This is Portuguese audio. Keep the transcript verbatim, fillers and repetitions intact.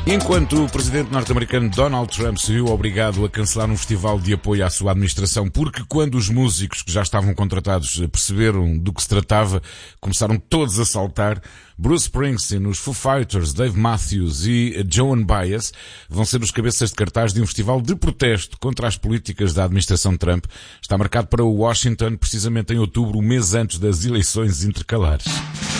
Enquanto o presidente norte-americano Donald Trump se viu obrigado a cancelar um festival de apoio à sua administração porque quando os músicos que já estavam contratados perceberam do que se tratava, começaram todos a saltar, Bruce Springsteen, os Foo Fighters, Dave Matthews e Joan Baez vão ser os cabeças de cartaz de um festival de protesto contra as políticas da administração Trump. Está marcado para Washington, precisamente em outubro, um mês antes das eleições intercalares.